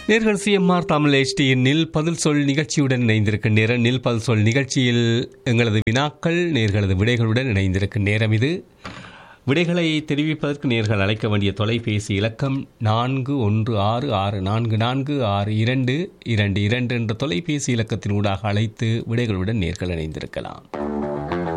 நேர்கள் சிஎம்ஆர் தமிழ் HDயின் நில் பதில் சொல் நிகழ்ச்சியுடன் இணைந்திருக்கும் நேரம். நில் பதில் சொல் நிகழ்ச்சியில் எங்களது வினாக்கள் நேர்களது விடைகளுடன் இணைந்திருக்கும் நேரம் இது. விடைகளை தெரிவிப்பதற்கு நேர்கள் அழைக்க வேண்டிய தொலைபேசி இலக்கம் 4166446222 என்ற தொலைபேசி இலக்கத்தின் ஊடாக அழைத்து விடைகளுடன் நேர்கள் இணைந்திருக்கலாம்.